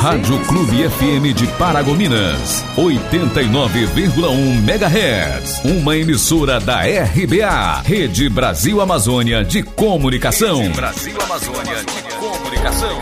Rádio Clube FM de Paragominas, 89,1 MHz. Uma emissora da RBA, Rede Brasil Amazônia de Comunicação. Rede Brasil Amazônia de Comunicação.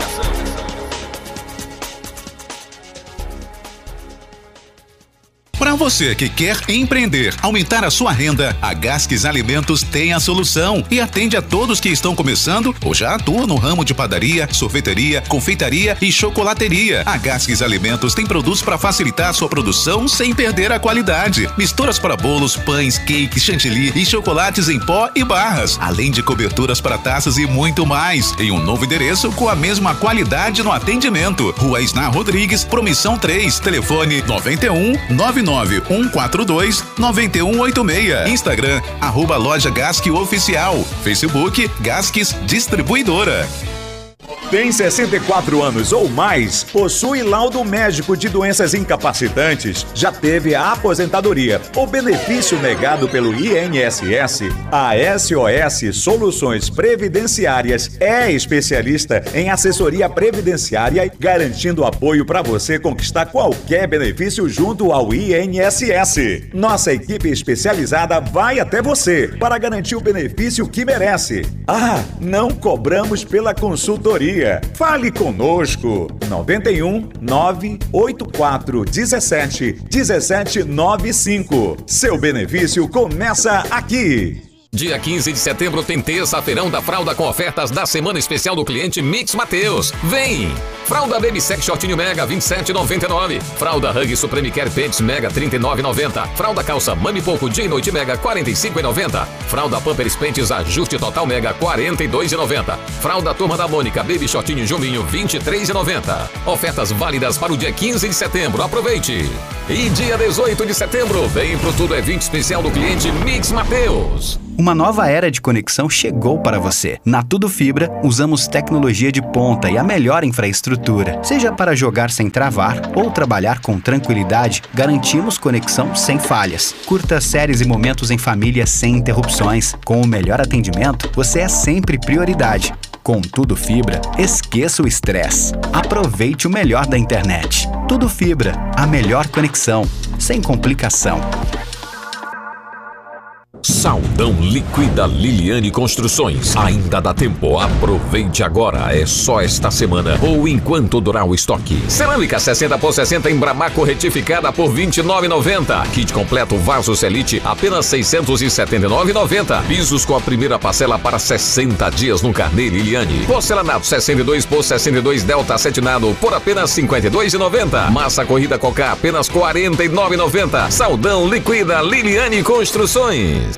Para você que quer empreender, aumentar a sua renda, a Gasques Alimentos tem a solução e atende a todos que estão começando ou já atuam no ramo de padaria, sorveteria, confeitaria e chocolateria. A Gasques Alimentos tem produtos para facilitar a sua produção sem perder a qualidade. Misturas para bolos, pães, cakes, chantilly e chocolates em pó e barras, além de coberturas para taças e muito mais. Em um novo endereço com a mesma qualidade no atendimento. Rua Isnar Rodrigues, Promissão 3, telefone 91 99 142 9186. Instagram, @loja Gasque Oficial. Facebook, Gasques Distribuidora. Tem 64 anos ou mais, possui laudo médico de doenças incapacitantes, já teve a aposentadoria ou benefício negado pelo INSS, a SOS Soluções Previdenciárias é especialista em assessoria previdenciária, garantindo apoio para você conquistar qualquer benefício junto ao INSS. Nossa equipe especializada vai até você para garantir o benefício que merece. Ah, não cobramos pela consultoria. Fale conosco. 91 984 17 17 95. Seu benefício começa aqui. Dia 15 de setembro tem terça-feirão da fralda com ofertas da semana especial do cliente Mix Mateus. Vem! Fralda Baby Sec Shortinho Mega 27,99. Fralda Hug Supreme Care Pants Mega 39,90. Fralda Calça Mami Pouco Dia e Noite Mega 45,90. Fralda Pampers Pentes Ajuste Total Mega 42,90. Fralda Turma da Mônica Baby Shortinho Jumbinho 23,90. Ofertas válidas para o dia 15 de setembro. Aproveite! E dia 18 de setembro vem pro Tudo é 20 especial do cliente Mix Mateus. Uma nova era de conexão chegou para você. Na Tudo Fibra, usamos tecnologia de ponta e a melhor infraestrutura. Seja para jogar sem travar ou trabalhar com tranquilidade, garantimos conexão sem falhas. Curta séries e momentos em família sem interrupções. Com o melhor atendimento, você é sempre prioridade. Com Tudo Fibra, esqueça o estresse. Aproveite o melhor da internet. Tudo Fibra, a melhor conexão, sem complicação. Saldão Liquida Liliane Construções. Ainda dá tempo, aproveite agora. É só esta semana ou enquanto durar o estoque. Cerâmica 60 por 60 em Bramaco retificada por R$ 29,90. Kit completo vaso Celite apenas R$ 679,90. Pisos com a primeira parcela para 60 dias no carnê Liliane. Porcelanato 62 por 62 Delta Acetinado por apenas R$ 52,90. Massa corrida Coca apenas R$ 49,90. Saldão Liquida Liliane Construções.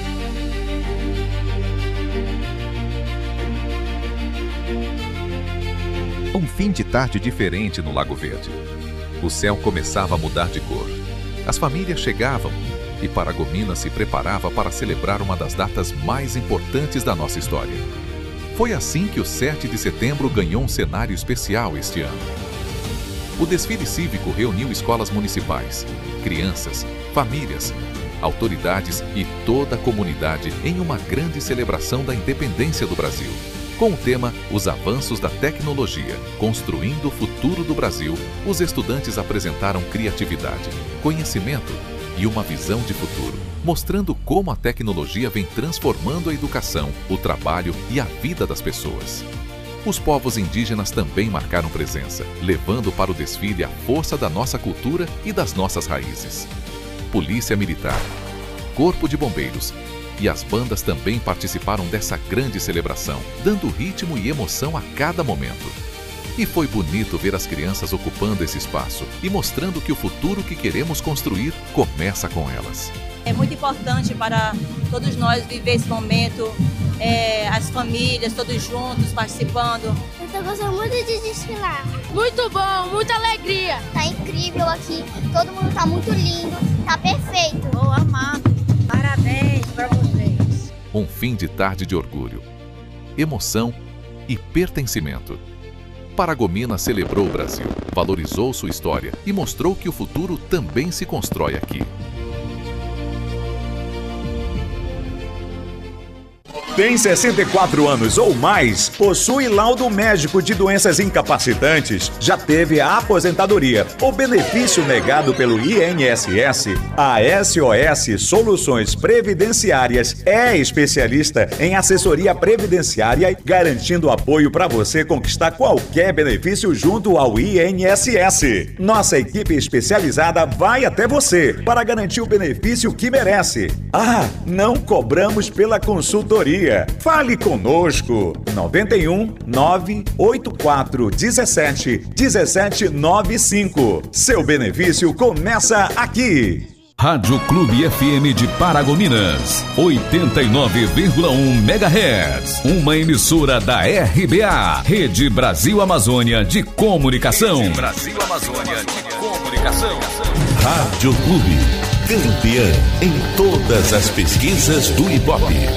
Um fim de tarde diferente no Lago Verde. O céu começava a mudar de cor. As famílias chegavam e Paragominas se preparava para celebrar uma das datas mais importantes da nossa história. Foi assim que o 7 de setembro ganhou um cenário especial este ano. O desfile cívico reuniu escolas municipais, crianças, famílias, autoridades e toda a comunidade em uma grande celebração da independência do Brasil. Com o tema Os Avanços da Tecnologia, Construindo o Futuro do Brasil, os estudantes apresentaram criatividade, conhecimento e uma visão de futuro, mostrando como a tecnologia vem transformando a educação, o trabalho e a vida das pessoas. Os povos indígenas também marcaram presença, levando para o desfile a força da nossa cultura e das nossas raízes. Polícia Militar, Corpo de Bombeiros e as bandas também participaram dessa grande celebração, dando ritmo e emoção a cada momento. E foi bonito ver as crianças ocupando esse espaço e mostrando que o futuro que queremos construir começa com elas. É muito importante para todos nós viver esse momento, as famílias, todos juntos, participando. Eu tô gostando muito de desfilar. Muito bom, muita alegria. Tá incrível aqui, todo mundo tá muito lindo, tá perfeito. Tô amado, parabéns para vocês. Um fim de tarde de orgulho, emoção e pertencimento. Paragominas celebrou o Brasil, valorizou sua história e mostrou que o futuro também se constrói aqui. Tem 64 anos ou mais, possui laudo médico de doenças incapacitantes, já teve a aposentadoria ou benefício negado pelo INSS, a SOS Soluções Previdenciárias é especialista em assessoria previdenciária, garantindo apoio para você conquistar qualquer benefício junto ao INSS. Nossa equipe especializada vai até você para garantir o benefício que merece. Ah, não cobramos pela consultoria. Fale conosco. 91 984 17 1795. Seu benefício começa aqui. Rádio Clube FM de Paragominas, 89,1 MHz. Uma emissora da RBA, Rede Brasil Amazônia de Comunicação. Rede Brasil Amazônia de Comunicação. Rádio Clube, campeã em todas as pesquisas do Ibope.